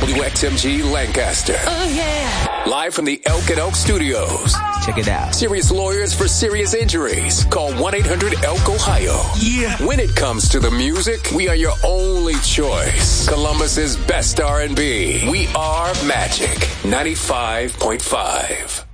WXMG Lancaster. Oh, yeah. Live from the Elk and Oak Studios. Check it out. Serious lawyers for serious injuries. Call 1-800-ELK-OHIO. Yeah. When it comes to the music, we are your only choice. Columbus's best R&B. We are Magic 95.5.